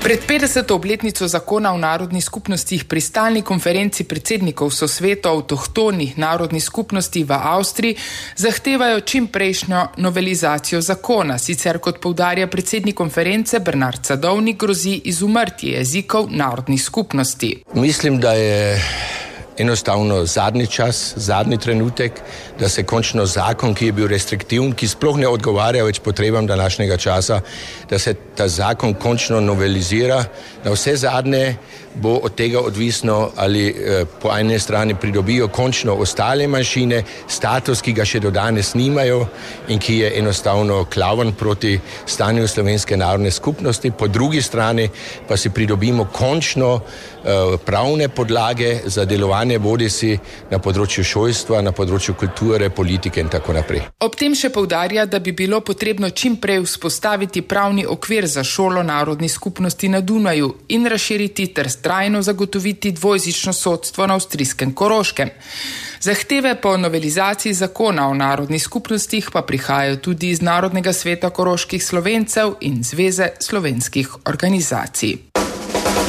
Pred 50. obletnico zakona o narodnih skupnostih pri stalni konferenci predsednikov Sosveta avtohtonih narodnih skupnosti v Avstriji zahtevajo čimprejšnjo novelizacijo zakona, sicer kot poudarja predsednik konference Bernard Sadovnik, grozi izumrtje jezikov narodnih skupnosti. Mislim, da je enostavno zadnji čas, zadnji trenutek, da se končno zakon, ki je bil restriktiven, ki sploh ne odgovarja več potrebam današnjega časa, da se ta zakon končno novelizira. Na vse zadnje bo od tega odvisno, ali po eni strani pridobijo končno ostale manjšine, status, ki ga še do danes nimajo in ki je enostavno klaven proti stanju slovenske narodne skupnosti, po drugi strani pa si pridobimo končno pravne podlage za delovanje bodisi na področju šolstva, na področju kulture, politike in tako naprej. Ob tem še poudarja, da bi bilo potrebno čim prej vzpostaviti pravni okvir za šolo narodnih skupnosti na Dunaju in razširiti ter trajno zagotoviti dvojezično sodstvo na avstrijskem Koroškem. Zahteve po novelizaciji zakona o narodnih skupnostih pa prihajajo tudi iz Narodnega sveta koroških Slovencev in Zveze slovenskih organizacij.